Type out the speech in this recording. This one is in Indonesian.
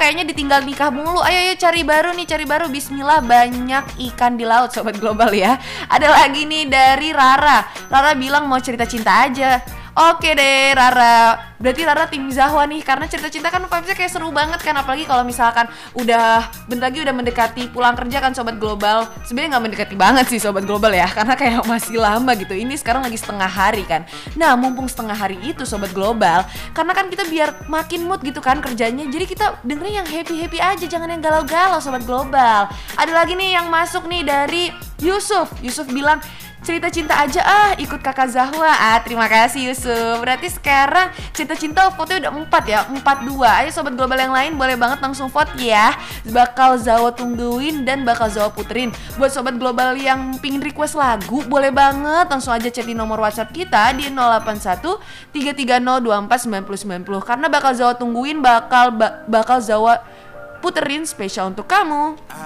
kayaknya ditinggal nikah mulu. Ayo cari baru nih, cari baru. Bismillah, banyak ikan di laut Sobat Global ya. Ada lagi nih dari Rara. Rara bilang mau cerita cinta aja. Oke deh Rara, berarti Rara tim Zahwa nih, karena cerita cinta kan vibesnya kayak seru banget kan. Apalagi kalau misalkan udah bentar lagi udah mendekati pulang kerja kan Sobat Global. Sebenarnya nggak mendekati banget sih Sobat Global ya, karena kayak masih lama gitu. Ini sekarang lagi setengah hari kan. Nah mumpung setengah hari itu Sobat Global, karena kan kita biar makin mood gitu kan kerjanya, jadi kita dengerin yang happy-happy aja, jangan yang galau-galau Sobat Global. Ada lagi nih yang masuk nih dari Yusuf. Yusuf bilang cerita cinta aja ikut kakak Zahwa. Terima kasih Yusuf. Berarti sekarang cerita cinta vote-nya udah 4 ya, 4-2. Ayo Sobat Global yang lain boleh banget langsung vote ya. Bakal Zahwa tungguin dan bakal Zahwa puterin. Buat Sobat Global yang pingin request lagu, boleh banget langsung aja chat di nomor WhatsApp kita di 081 330 24 90 90. Karena bakal Zahwa tungguin, bakal Zahwa puterin spesial untuk kamu.